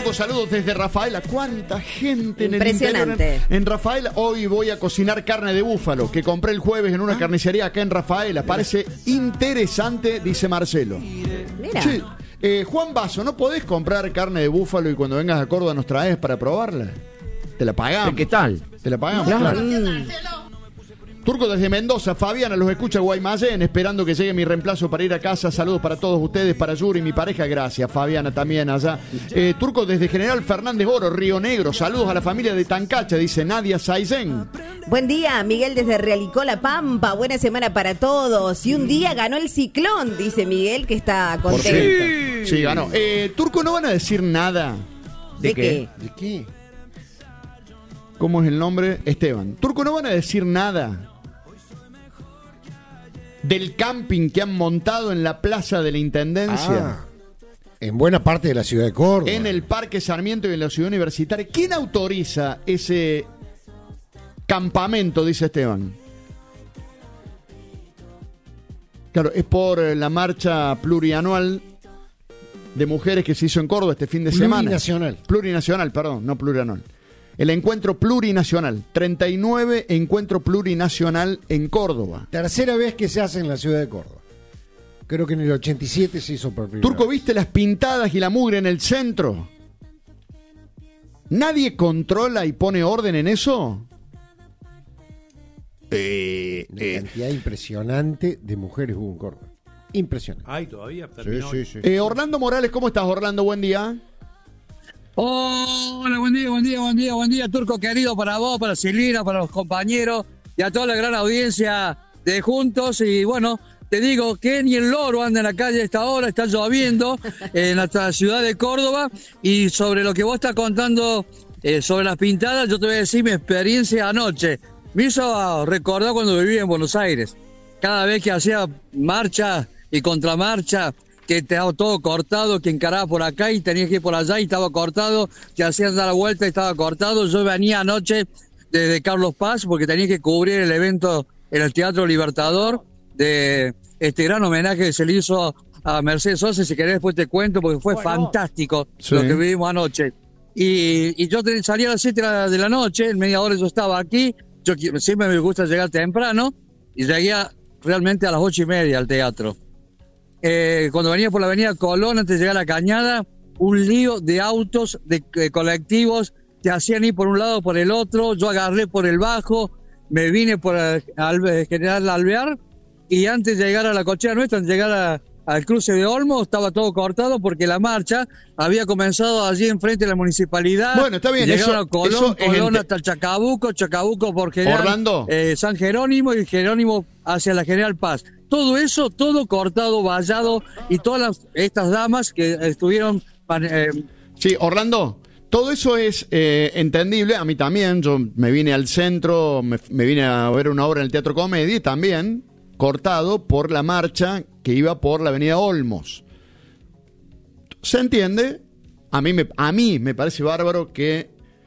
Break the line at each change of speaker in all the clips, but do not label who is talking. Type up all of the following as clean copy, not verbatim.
Turco, saludos desde Rafaela. ¿Cuánta gente en el
Impresionante.
interior? En Rafaela, hoy voy a cocinar carne de búfalo, que compré el jueves en una carnicería acá en Rafaela. Parece interesante, dice Marcelo.
Mira.
Che, Juan Basso, ¿no podés comprar carne de búfalo y cuando vengas a Córdoba nos traes para probarla? Te la pagamos.
¿Qué tal?
Te la pagamos,
Claro.
claro. Turco desde Mendoza, Fabiana los escucha Guaymallén, esperando que llegue mi reemplazo para ir a casa. Saludos para todos ustedes, para Yuri, mi pareja, gracias. Fabiana también allá. Turco desde General Fernández Oro, Río Negro, saludos a la familia de Tancacha, dice Nadia Saizén.
Buen día, Miguel desde Realicó, La Pampa. Buena semana para todos. Y un día ganó el ciclón, dice Miguel, que está contento.
Sí, ganó. Turco, ¿no van a decir nada?
¿De qué?
¿De qué?
¿Cómo es el nombre? Esteban. Turco, ¿no van a decir nada del camping que han montado en la Plaza de la Intendencia?
En buena parte de la ciudad de Córdoba.
En el Parque Sarmiento y en la Ciudad Universitaria. ¿Quién autoriza ese campamento, dice Esteban? Claro, es por la marcha plurianual de mujeres que se hizo en Córdoba este fin de semana. Plurinacional, perdón, no plurianual. El encuentro plurinacional, 39 encuentro plurinacional en Córdoba.
Tercera vez que se hace en la ciudad de Córdoba. Creo que en el 87 se hizo por primera
Turco,
vez.
¿viste las pintadas y la mugre en el centro? ¿Nadie controla y pone orden en eso?
Una cantidad impresionante de mujeres hubo en Córdoba. Impresionante.
Ay, todavía terminó.
Sí.
Orlando Morales, ¿cómo estás, Orlando? Buen día.
Hola, buen día, Turco querido, para vos, para Silvina, para los compañeros y a toda la gran audiencia de Juntos. Y bueno, te digo que ni el loro anda en la calle a esta hora, está lloviendo en nuestra ciudad de Córdoba. Y sobre lo que vos estás contando sobre las pintadas, yo te voy a decir mi experiencia anoche. Me hizo recordar cuando vivía en Buenos Aires. Cada vez que hacía marcha y contramarcha, que estaba todo cortado, que encaraba por acá y tenías que ir por allá y estaba cortado, que hacías dar la vuelta y estaba cortado. Yo venía anoche desde Carlos Paz porque tenía que cubrir el evento en el Teatro Libertador de este gran homenaje que se le hizo a Mercedes Sosa. Si querés después te cuento porque fue fantástico lo que vivimos anoche. Y yo salí a las 7 de la noche, en media hora yo estaba aquí. Yo siempre me gusta llegar temprano y llegué realmente a las 8:30 al teatro. Cuando venía por la avenida Colón, antes de llegar a la Cañada, un lío de autos, de colectivos, te hacían ir por un lado por el otro. Yo agarré por el bajo, me vine por General Alvear, y antes de llegar a la cochera nuestra, antes de llegar al cruce de Olmos, estaba todo cortado porque la marcha había comenzado allí enfrente de la municipalidad.
Bueno, está bien.
Llegaron
Eso,
a Colón, Colón hasta el Chacabuco por General
Orlando.
San Jerónimo y Jerónimo hacia la General Paz. Todo eso, todo cortado, vallado, y todas estas damas que estuvieron...
Sí, Orlando, todo eso es entendible, a mí también. Yo me vine al centro, me vine a ver una obra en el Teatro Comedia, también cortado por la marcha que iba por la avenida Olmos. ¿Se entiende? A mí me parece bárbaro que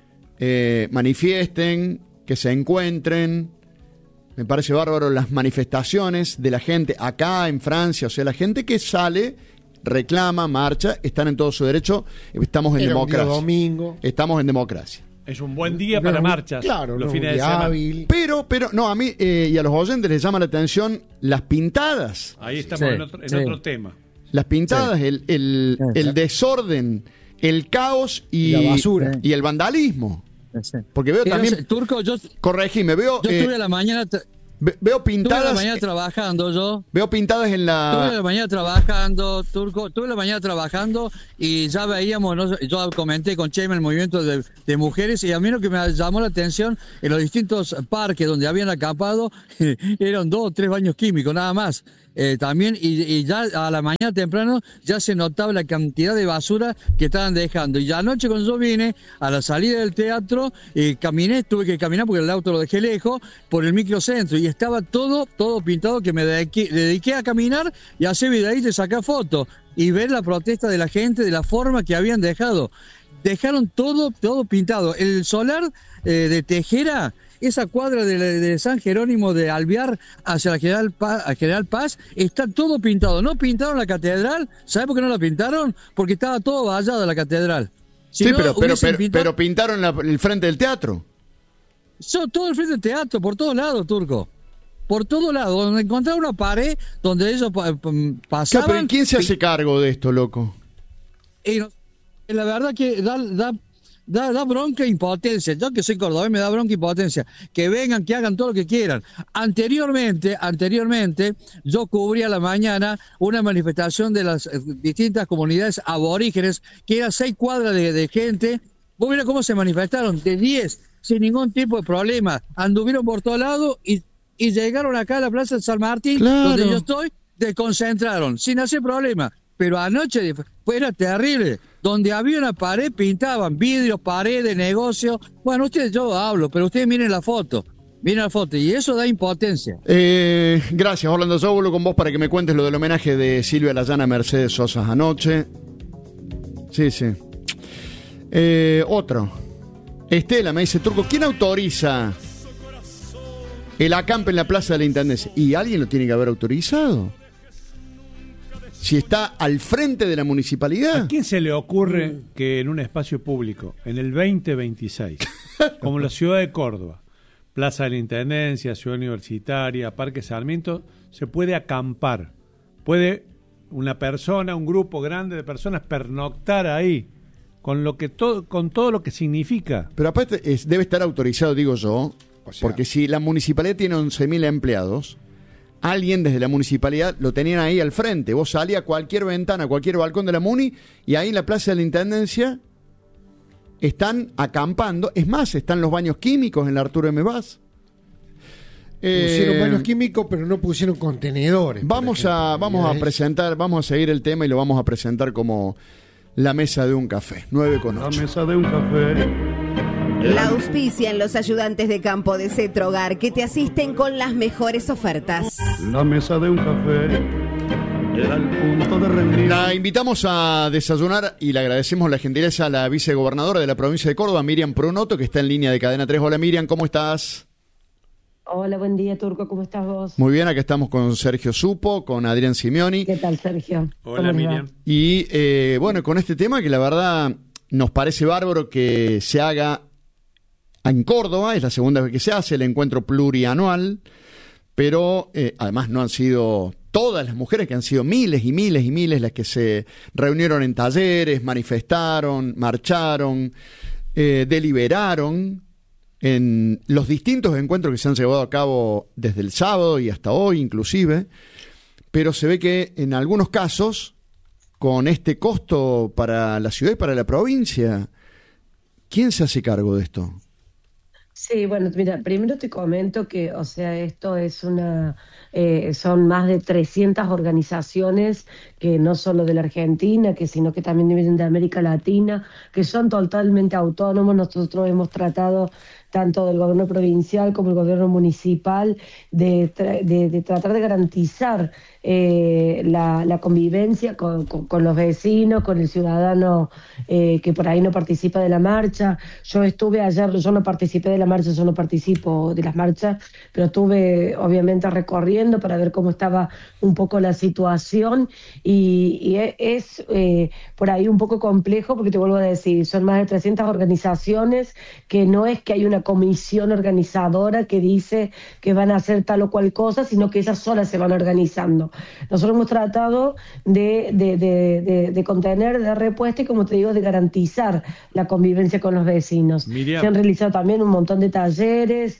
manifiesten, que se encuentren. Me parece bárbaro las manifestaciones de la gente acá en Francia. O sea, la gente que sale, reclama, marcha, están en todo su derecho. Estamos en democracia.
Domingo.
Estamos en democracia.
Es un buen día para marchas.
Claro,
los fines de semana.
Hábil.
Pero, no, a mí y a los oyentes les llama la atención las pintadas.
Ahí estamos en otro tema.
Las pintadas, el desorden, el caos y
la basura.
Y el vandalismo. Porque veo también...
Turco,
corregime, veo...
Yo estuve a la mañana...
Veo pintadas...
Estuve a la mañana trabajando yo.
Veo pintadas en la...
Estuve a la mañana trabajando, Turco. Estuve a la mañana trabajando y ya veíamos... Yo comenté con Chema el movimiento de mujeres, y a mí lo que me llamó la atención en los distintos parques donde habían acampado eran 2 o 3 baños químicos, nada más. También, y ya a la mañana temprano ya se notaba la cantidad de basura que estaban dejando. Y ya anoche cuando yo vine a la salida del teatro, tuve que caminar porque el auto lo dejé lejos, por el microcentro, y estaba todo pintado, que me dediqué a caminar y a hacer videitos y sacar fotos y ver la protesta de la gente, de la forma que habían dejado. Dejaron todo pintado. El solar de Tejera, esa cuadra de San Jerónimo de Alvear hacia la General Paz, está todo pintado. No pintaron la catedral. ¿Sabe por qué no la pintaron? Porque estaba todo vallado la catedral. Si
sí,
no,
pero pintaron el frente del teatro.
Todo el frente del teatro, por todos lados, Turco. Por todos lados, donde encontraba una pared donde ellos pasaban.
Pero ¿quién se hace cargo de esto, loco?
Y la verdad que da bronca e impotencia. Yo que soy cordobés me da bronca e impotencia. Que vengan, que hagan todo lo que quieran. Anteriormente, yo cubría a la mañana una manifestación de las distintas comunidades aborígenes, que era 6 cuadras de gente. Vos mirá cómo se manifestaron, de 10, sin ningún tipo de problema. Anduvieron por todos lados y llegaron acá a la Plaza de San Martín,
claro,
donde yo estoy, desconcentraron, sin hacer problema. Pero anoche era terrible. Donde había una pared, pintaban vidrios, paredes, negocios. Bueno, yo hablo, pero ustedes miren la foto. Miren la foto, y eso da impotencia.
Gracias, Orlando. Yo vuelvo con vos para que me cuentes lo del homenaje de Silvia Layana a Mercedes Sosa anoche. Sí. Otro. Estela me dice, Turco, ¿quién autoriza el acampe en la Plaza de la Intendencia? Y alguien lo tiene que haber autorizado. Si está al frente de la municipalidad.
¿A quién se le ocurre que en un espacio público, en el 2026, como la ciudad de Córdoba, Plaza de la Intendencia, Ciudad Universitaria, Parque Sarmiento, se puede acampar? Puede una persona, un grupo grande de personas pernoctar ahí, con todo lo que significa.
Pero aparte debe estar autorizado, digo yo, porque si la municipalidad tiene 11.000 empleados, alguien desde la municipalidad lo tenían ahí al frente. Vos salías a cualquier ventana, a cualquier balcón de la Muni, y ahí en la Plaza de la Intendencia están acampando. Es más, están los baños químicos en la Arturo M. Vaz.
Pusieron baños químicos, pero no pusieron contenedores.
Vamos a seguir el tema y lo vamos a presentar como la mesa de un café. 9:08.
La mesa de un café.
La auspician los ayudantes de campo de Cetro Hogar, que te asisten con las mejores ofertas.
La mesa de un café era el punto de reunión.
La invitamos a desayunar y le agradecemos la gentileza a la vicegobernadora de la provincia de Córdoba, Miriam Prunoto, que está en línea de Cadena 3. Hola, Miriam, ¿cómo estás?
Hola, buen día, Turco, ¿cómo estás vos?
Muy bien, acá estamos con Sergio Supo, con Adrián Simeoni.
¿Qué tal, Sergio?
Hola, Miriam.
Y bueno, con este tema que la verdad nos parece bárbaro que se haga en Córdoba, es la segunda vez que se hace el encuentro plurianual, pero además no han sido todas las mujeres, que han sido miles y miles y miles las que se reunieron en talleres, manifestaron, marcharon, deliberaron en los distintos encuentros que se han llevado a cabo desde el sábado y hasta hoy inclusive, pero se ve que en algunos casos, con este costo para la ciudad y para la provincia, ¿quién se hace cargo de esto?
Sí, bueno, mira, primero te comento que, o sea, esto es son más de 300 organizaciones que no solo de la Argentina, sino que también vienen de América Latina, que son totalmente autónomos. Nosotros hemos tratado, tanto del gobierno provincial como el gobierno municipal, de tratar de garantizar la convivencia con los vecinos, con el ciudadano que por ahí no participa de la marcha. Yo estuve ayer, yo no participé de la marcha, yo no participo de las marchas, pero estuve obviamente recorriendo para ver cómo estaba un poco la situación y es por ahí un poco complejo, porque te vuelvo a decir, son más de 300 organizaciones, que no es que hay una comisión organizadora que dice que van a hacer tal o cual cosa, sino que ellas solas se van organizando. Nosotros hemos tratado de contener, de dar respuesta y, como te digo, de garantizar la convivencia con los vecinos.
Miriam.
Se han realizado también un montón de talleres.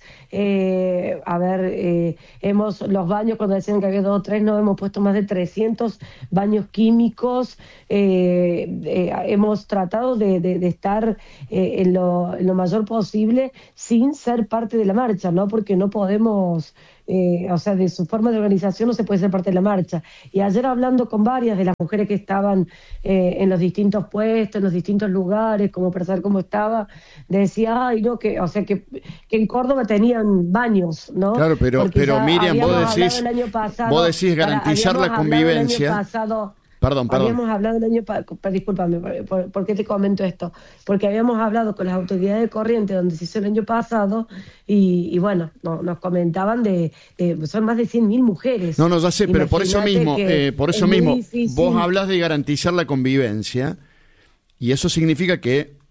Los baños, cuando decían que había 2 o 3, no, hemos puesto más de 300 baños químicos. Hemos tratado de estar en lo mayor posible sin ser parte de la marcha, ¿no? Porque no podemos, de su forma de organización no se puede ser parte de la marcha. Y ayer, hablando con varias de las mujeres que estaban en los distintos puestos, en los distintos lugares, como para saber cómo estaba, decía, que en Córdoba tenían baños, ¿no?
Claro, pero Miriam, vos decís garantizar la convivencia. Perdón.
Habíamos hablado el año pasado, discúlpame, ¿por qué te comento esto? Porque habíamos hablado con las autoridades de Corrientes, donde se hizo el año pasado, y bueno, nos comentaban son más de 100.000 mujeres.
No, ya sé, pero por eso mismo, vos hablas de garantizar la convivencia, y eso significa que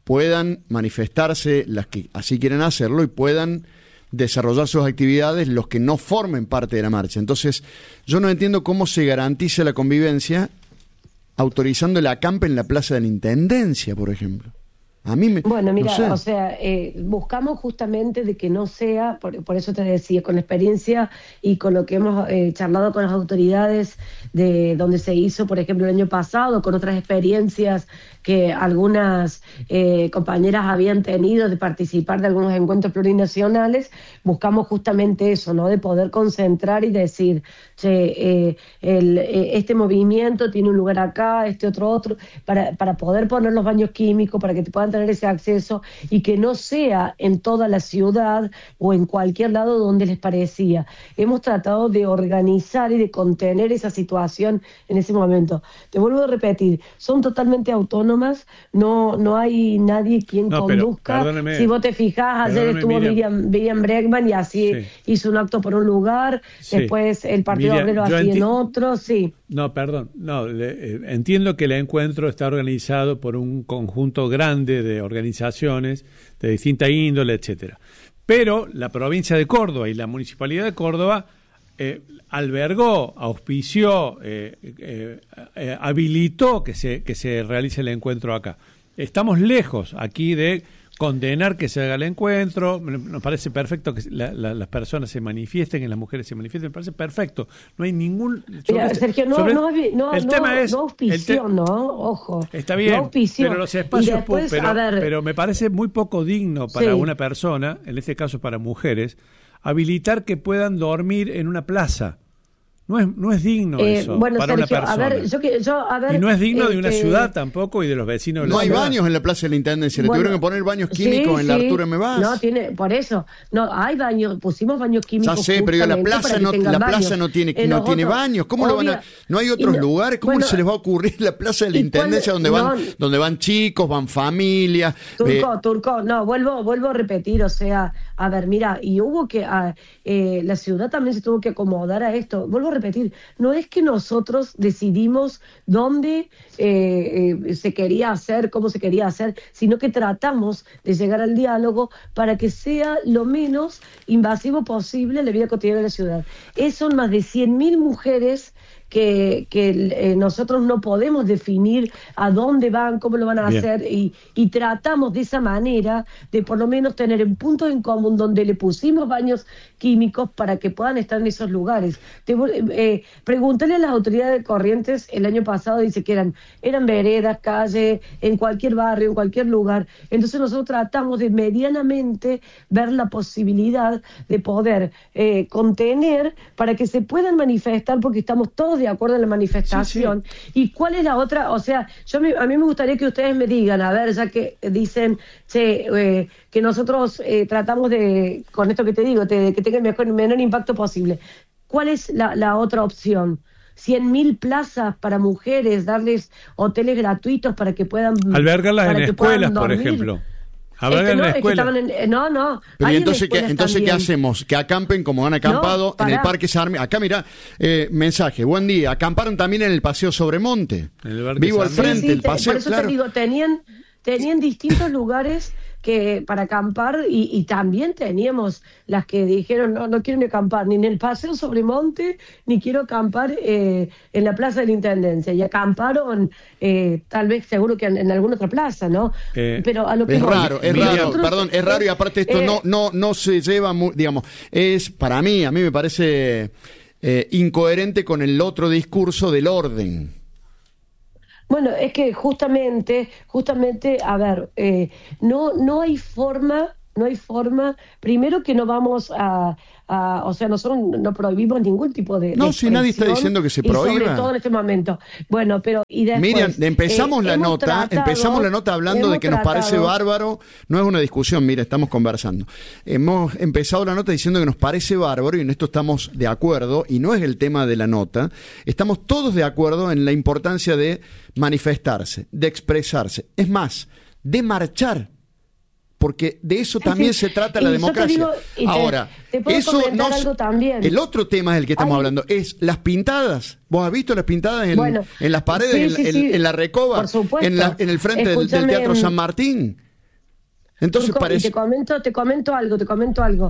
puedan manifestarse las que así quieren hacerlo y puedan desarrollar sus actividades los que no formen parte de la marcha. Entonces, yo no entiendo cómo se garantiza la convivencia autorizando el acampe en la Plaza de la Intendencia, por ejemplo. A mí me...
Bueno, mira,
no sé.
o sea, buscamos justamente de que no sea, por eso te decía, con la experiencia y con lo que hemos charlado con las autoridades de donde se hizo, por ejemplo, el año pasado, con otras experiencias que algunas compañeras habían tenido de participar de algunos encuentros plurinacionales, buscamos justamente eso, ¿no? De poder concentrar y decir, che, este movimiento tiene un lugar acá, este otro, para poder poner los baños químicos, para que te puedan tener ese acceso y que no sea en toda la ciudad o en cualquier lado donde les parecía. Hemos tratado de organizar y de contener esa situación en ese momento. Te vuelvo a repetir, son totalmente autónomas, no hay nadie quien conduzca. Si vos te fijás, ayer estuvo Miriam Bregman y así hizo un acto por un lugar, después el Partido Obrero así en otro,
entiendo que el encuentro está organizado por un conjunto grande de organizaciones de distinta índole, etcétera. Pero la provincia de Córdoba y la municipalidad de Córdoba albergó, auspició, habilitó que se realice el encuentro acá. Estamos lejos aquí de condenar que se haga el encuentro. Nos parece perfecto que las personas se manifiesten, que las mujeres se manifiesten, me parece perfecto. No hay ningún...
Sergio, auspicio, ojo.
Está bien, pero los espacios... pero me parece muy poco digno para una persona, en este caso para mujeres, habilitar que puedan dormir en una plaza. No es digno eso para
Sergio,
una persona. Y no es digno de una ciudad tampoco y de los vecinos de la ciudad.
No hay baños en la Plaza de la Intendencia. Le tuvieron que poner baños químicos en la Arturo M. Vaz.
No, por eso. No, hay baños, pusimos baños químicos.
Ya sé, pero la plaza no tiene baños. ¿Cómo lo van a...? ¿No hay otros lugares? ¿Cómo se les va a ocurrir la Plaza de la Intendencia donde van chicos, van familias?
Turco, no, vuelvo a repetir, o sea, a ver, mira, y hubo que... la ciudad también se tuvo que acomodar a esto. Vuelvo a repetir, no es que nosotros decidimos dónde se quería hacer, cómo se quería hacer, sino que tratamos de llegar al diálogo para que sea lo menos invasivo posible en la vida cotidiana de la ciudad. Son más de 100.000 mujeres que nosotros no podemos definir a dónde van, cómo lo van a hacer, y tratamos de esa manera de por lo menos tener puntos en común donde le pusimos baños químicos para que puedan estar en esos lugares. Pregúntale a las autoridades de Corrientes el año pasado, dice que eran veredas, calles, en cualquier barrio, en cualquier lugar. Entonces nosotros tratamos de medianamente ver la posibilidad de poder contener para que se puedan manifestar, porque estamos todos de acuerdo en la manifestación. ¿Y cuál es la otra? O sea, a mí me gustaría que ustedes me digan, a ver, ya que dicen que nosotros tratamos de, con esto que te digo, que tenga el menor impacto posible. ¿Cuál es la otra opción? 100.000 plazas para mujeres, darles hoteles gratuitos para que puedan...
Albergarlas en escuelas, por ejemplo. Pero
entonces ¿qué hacemos? Que acampen como han acampado en el Parque Sarmiento. Acá mira, mensaje, buen día. Acamparon también en el Paseo Sobremonte. Vivo al frente, el paseo.
Por eso te digo, tenían distintos lugares para acampar y también teníamos las que dijeron no quiero ni acampar ni en el Paseo Sobremonte ni quiero acampar en la Plaza de la Intendencia, y acamparon tal vez seguro que en alguna otra plaza, ¿no? Pero a lo que
es raro, es raro, y aparte esto no se lleva digamos, para mí, a mí me parece incoherente con el otro discurso del orden.
Bueno, es que justamente, a ver, no hay forma, primero que no vamos o sea, nosotros no prohibimos ningún tipo de
si nadie está diciendo que se prohíba.
Sobre todo en este momento. Bueno, pero y después,
Miriam, empezamos la nota hablando de que nos parece bárbaro. No es una discusión, mira, estamos conversando. Hemos empezado la nota diciendo que nos parece bárbaro, y en esto estamos de acuerdo, y no es el tema de la nota. Estamos todos de acuerdo en la importancia de manifestarse, de expresarse, es más, de marchar, porque de eso también se trata la democracia.
Ahora, eso no algo también.
El otro tema del que estamos hablando es las pintadas. ¿Vos has visto las pintadas en las paredes, en la Recoba, en el frente del Teatro San Martín? Entonces
Turco,
parece...
y te comento algo.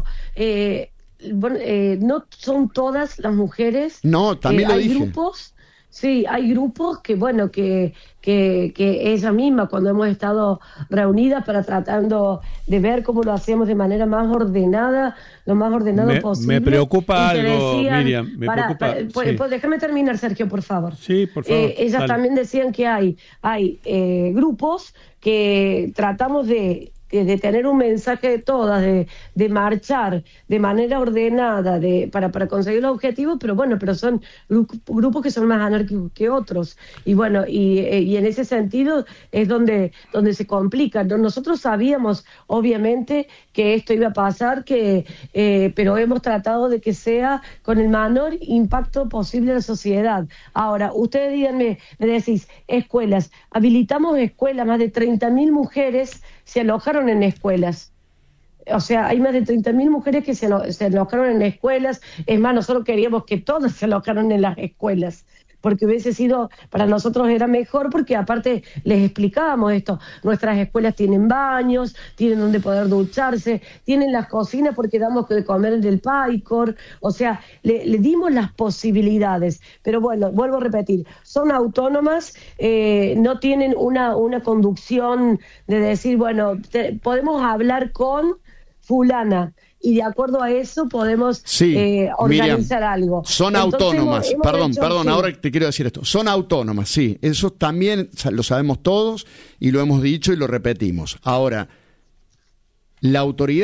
No son todas las mujeres.
No, también lo
hay
dije.
Hay grupos que, bueno, que ella misma, cuando hemos estado reunidas para tratando de ver cómo lo hacemos de manera más ordenada, lo más ordenado posible.
Me preocupa
y que
algo,
decían,
Miriam. Sí.
Déjame terminar, Sergio, por favor.
Sí, por favor.
Ellas
dale.
también decían que hay grupos que tratamos de tener un mensaje de todas, de marchar de manera ordenada para conseguir los objetivos, pero son grupos que son más anárquicos que otros. Y bueno, y en ese sentido es donde se complica. Nosotros sabíamos, obviamente, que esto iba a pasar, pero hemos tratado de que sea con el menor impacto posible en la sociedad. Ahora, ustedes díganme, me decís, escuelas, habilitamos escuelas, más de 30.000 mujeres se alojaron en escuelas. O sea, hay más de 30.000 mujeres que se alojaron en escuelas. Es más, nosotros queríamos que todas se alojaran en las escuelas, porque hubiese sido, para nosotros era mejor, porque aparte les explicábamos esto. Nuestras escuelas tienen baños, tienen donde poder ducharse, tienen las cocinas porque damos de comer en el PAICOR. O sea, le dimos las posibilidades. Pero bueno, vuelvo a repetir, son autónomas, no tienen una conducción de decir, bueno, podemos hablar con fulana, y de acuerdo a eso podemos organizar
Miriam,
algo.
Son
Entonces,
autónomas,
hemos
perdón,
sí.
ahora te quiero decir esto, son autónomas, sí, eso también lo sabemos todos y lo hemos dicho y lo repetimos. Ahora, la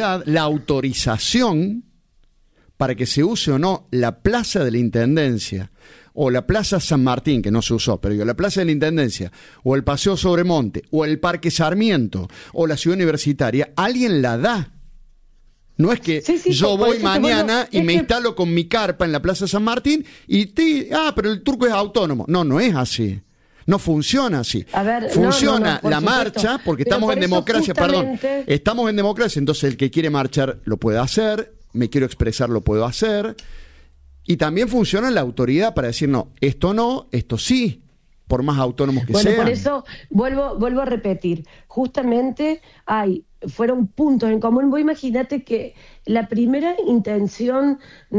autorización para que se use o no la Plaza de la Intendencia o la Plaza San Martín, que no se usó, pero la Plaza de la Intendencia, o el Paseo Sobremonte, o el Parque Sarmiento, o la Ciudad Universitaria, alguien la da. No es que yo voy mañana y me instalo con mi carpa en la Plaza San Martín pero el turco es autónomo. No es así. No funciona así.
A ver,
funciona
por
la
supuesto.
Marcha, porque
Pero
estamos
por
en
eso
democracia,
justamente...
estamos en democracia, entonces el que quiere marchar lo puede hacer, me quiero expresar lo puedo hacer, y también funciona la autoridad para decir no, esto sí, por más autónomos que sean.
Por eso vuelvo a repetir, justamente fueron puntos en común. Vos imagínate que la primera intención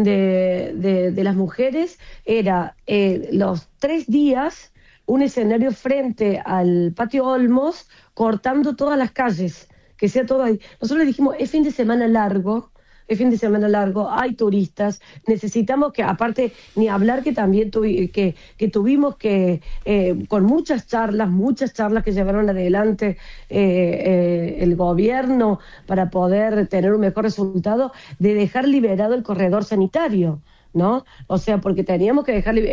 de las mujeres era los 3 días un escenario frente al Patio Olmos, cortando todas las calles, que sea todo ahí. Nosotros le dijimos, es fin de semana largo, hay turistas, necesitamos que, aparte, ni hablar que también tuvimos que, con muchas charlas que llevaron adelante el gobierno para poder tener un mejor resultado, de dejar liberado el corredor sanitario, ¿no? O sea, porque teníamos que dejar,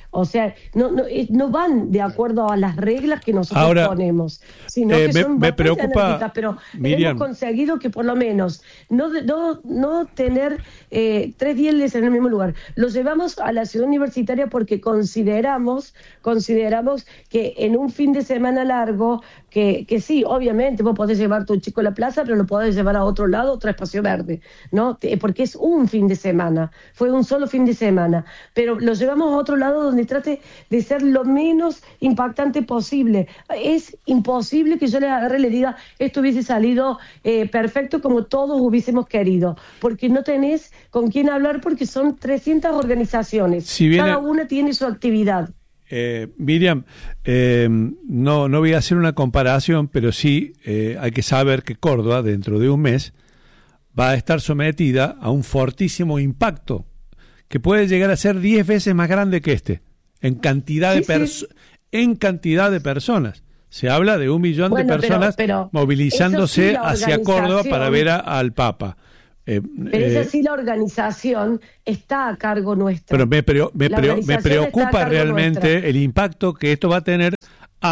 no van de acuerdo a las reglas que nosotros ponemos, sino que son
me
bastante
preocupa,
anarquistas, pero
Miriam,
hemos conseguido que por lo menos no tener 3 días en el mismo lugar. Lo llevamos a la Ciudad Universitaria porque consideramos que en un fin de semana largo, que sí, obviamente vos podés llevar a tu chico a la plaza, pero lo podés llevar a otro lado, otro espacio verde, ¿no? Porque es un fin de semana, fue un solo fin de semana, pero lo llevamos a otro lado donde trate de ser lo menos impactante posible. Es imposible que yo le agarre y le diga esto hubiese salido perfecto como todos hubiésemos querido, porque no tenés con quién hablar, porque son 300 organizaciones, cada una tiene su actividad.
Miriam, no voy a hacer una comparación, pero sí hay que saber que Córdoba dentro de un mes va a estar sometida a un fortísimo impacto que puede llegar a ser 10 veces más grande que en cantidad de personas. Se habla de 1 millón de personas movilizándose hacia Córdoba para ver al Papa.
Pero esa sí, la organización está a cargo nuestro.
Pero me preocupa realmente nuestra. El impacto que esto va a tener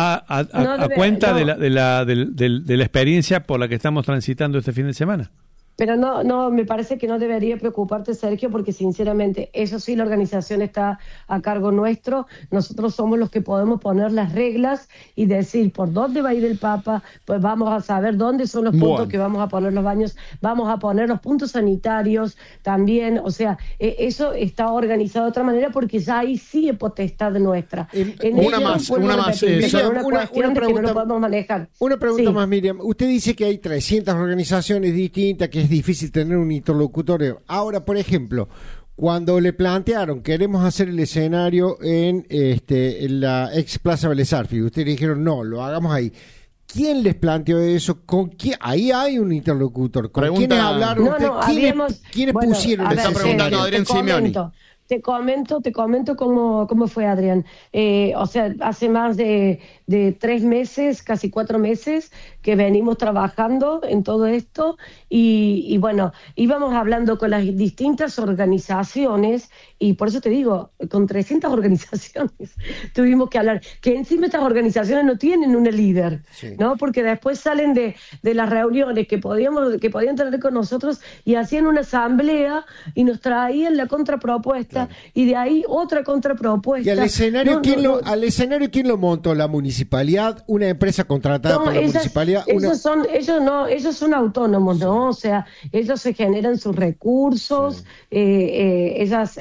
a cuenta de la experiencia por la que estamos transitando este fin de semana.
Pero no, me parece que no debería preocuparte, Sergio, porque sinceramente, eso sí, la organización está a cargo nuestro. Nosotros somos los que podemos poner las reglas y decir por dónde va a ir el Papa, pues vamos a saber dónde son los puntos que vamos a poner los baños, vamos a poner los puntos sanitarios también. O sea, eso está organizado de otra manera porque ya ahí sí es potestad nuestra.
Una más.
Una
pregunta que no lo podemos manejar.
Una pregunta más, Miriam. Usted dice que hay 300 organizaciones distintas, que es difícil tener un interlocutor. Ahora, por ejemplo, cuando le plantearon, queremos hacer el escenario en la ex Plaza Vélez Sarsfield, ustedes dijeron, no, lo hagamos ahí. ¿Quién les planteó eso? ¿Con quién? Ahí hay un interlocutor. ¿Con quiénes hablaron? ¿Quiénes pusieron?
Le está preguntando Adrián Simeoni.
Te comento cómo fue, Adrián. O sea, hace más de 3 meses, casi 4 meses, que venimos trabajando en todo esto y bueno, íbamos hablando con las distintas organizaciones y por eso te digo, con 300 organizaciones tuvimos que hablar, que encima estas organizaciones no tienen una líder, ¿no? Porque después salen de las reuniones que podían tener con nosotros y hacían una asamblea y nos traían la contrapropuesta. Y de ahí otra contrapropuesta.
¿Y al escenario quién lo montó? ¿La municipalidad? ¿Una empresa contratada por la municipalidad?
Ellos son autónomos, ¿no? O sea, ellos se generan sus recursos, ellas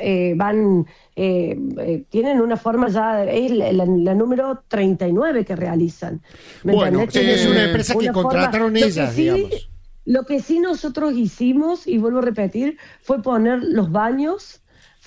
tienen una forma ya, es la número 39 que realizan.
Bueno, es una empresa que contrataron ellas, digamos.
Lo que sí nosotros hicimos, y vuelvo a repetir, fue poner los baños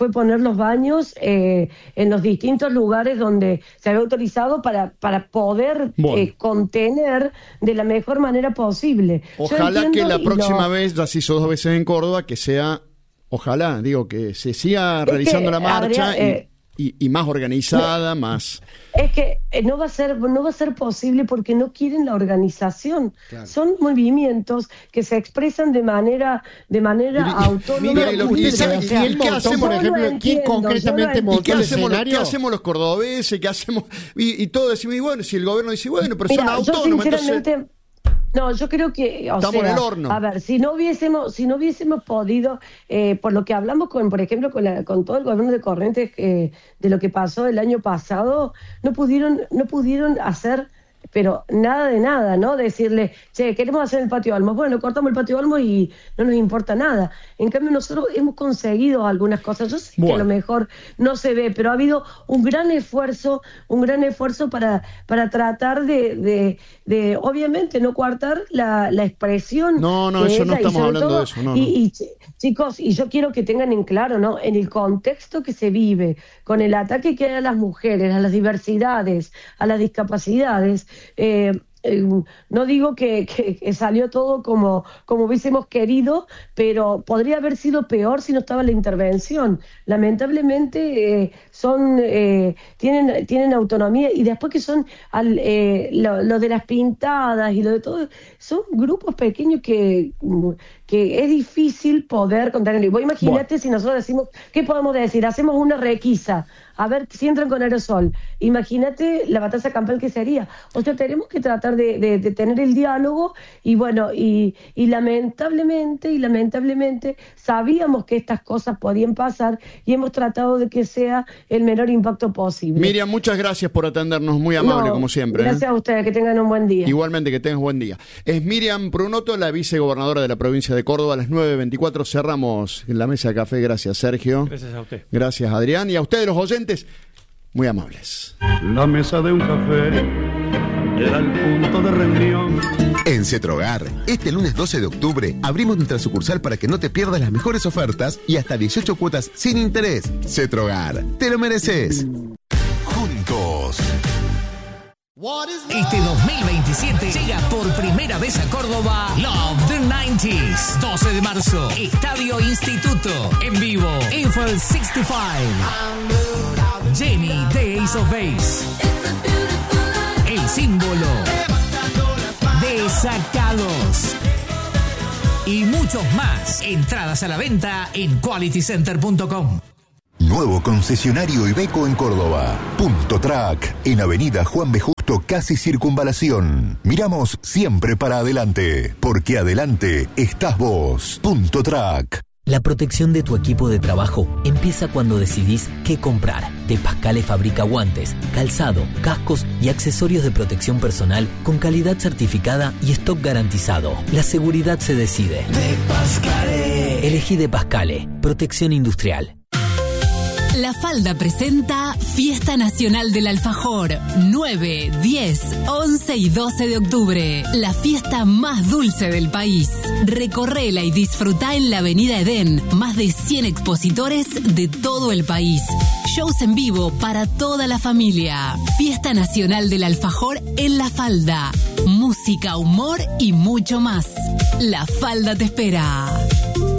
en los distintos lugares donde se había autorizado para poder contener de la mejor manera posible.
Ojalá que la próxima vez, ya se hizo 2 veces en Córdoba, que sea, ojalá, digo, que se siga realizando la marcha y más organizada, más...
Es que no va a ser posible porque no quieren la organización. Claro. Son movimientos que se expresan de manera autónoma.
¿Qué hacemos, por ejemplo? ¿Quién concretamente montó el escenario? ¿Qué hacemos los cordobeses? ¿Qué hacemos? Y todo decimos, y bueno, si el gobierno dice, bueno, pero son autónomos, entonces...
No, yo creo que,
estamos en el horno.
A ver, si no hubiésemos podido, por lo que hablamos por ejemplo, con todo el gobierno de Corrientes, de lo que pasó el año pasado, no pudieron hacer, pero nada de nada, ¿no? Decirle, che, queremos hacer el patio Olmos. Bueno, cortamos el patio Olmos y no nos importa nada. En cambio, nosotros hemos conseguido algunas cosas. Yo sé que a lo mejor no se ve, pero ha habido un gran esfuerzo para tratar de obviamente, no coartar la expresión.
No, eso no estamos hablando de eso. No.
Chicos, y yo quiero que tengan en claro, ¿no? En el contexto que se vive, con el ataque que hay a las mujeres, a las diversidades, a las discapacidades, no digo que salió todo como hubiésemos querido, pero podría haber sido peor si no estaba la intervención. Lamentablemente tienen autonomía y después que son lo de las pintadas y lo de todo, son grupos pequeños que es difícil poder contenerlo. Y vos imagínate si nosotros decimos, ¿qué podemos decir? Hacemos una requisa, a ver si entran con aerosol. Imagínate la batalla campal que sería. O sea, tenemos que tratar de tener el diálogo y bueno, y lamentablemente sabíamos que estas cosas podían pasar y hemos tratado de que sea el menor impacto posible.
Miriam, muchas gracias por atendernos, muy amable como siempre.
Gracias a ustedes, que tengan un buen día.
Igualmente, que tengas buen día. Es Miriam Prunoto, la vicegobernadora de la provincia de Córdoba. A las 9:24 cerramos la mesa de café. Gracias, Sergio.
Gracias a usted.
Gracias, Adrián. Y a ustedes, los oyentes, muy amables.
La mesa de un café era el punto de reunión.
En Cetrogar, este lunes 12 de octubre, abrimos nuestra sucursal para que no te pierdas las mejores ofertas y hasta 18 cuotas sin interés. Cetrogar, te lo mereces. Juntos.
Este 2027 llega por primera vez a Córdoba Love the 90s. 12 de marzo, Estadio Instituto. En vivo, Eiffel 65. Jenny, The Ace of Base. El símbolo. Desacados. Y muchos más. Entradas a la venta en qualitycenter.com.
Nuevo concesionario Iveco en Córdoba. Punto Track, en Avenida Juan B. Justo, casi Circunvalación. Miramos siempre para adelante, porque adelante estás vos. Punto Track.
La protección de tu equipo de trabajo empieza cuando decidís qué comprar. De Pascale fabrica guantes, calzado, cascos y accesorios de protección personal con calidad certificada y stock garantizado. La seguridad se decide. De Pascale. Elegí De Pascale. Protección industrial.
La Falda presenta Fiesta Nacional del Alfajor, 9, 10, 11 y 12 de octubre. La fiesta más dulce del país. Recorrela y disfrutá en la Avenida Edén. Más de 100 expositores de todo el país. Shows en vivo para toda la familia. Fiesta Nacional del Alfajor en La Falda. Música, humor y mucho más. La Falda te espera.